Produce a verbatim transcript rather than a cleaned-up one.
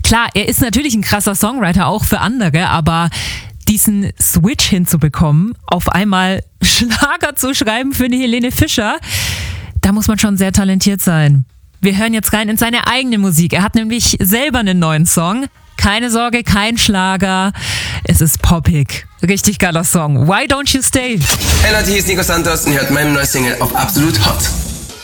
Klar, er ist natürlich ein krasser Songwriter, auch für andere, aber diesen Switch hinzubekommen, auf einmal Schlager zu schreiben für eine Helene Fischer, da muss man schon sehr talentiert sein. Wir hören jetzt rein in seine eigene Musik. Er hat nämlich selber einen neuen Song. Keine Sorge, kein Schlager. Es ist poppig. Richtig geiler Song. Why Don't You Stay? Hey Leute, hier ist Nico Santos und ihr hört meine neue Single auf Absolut Hot.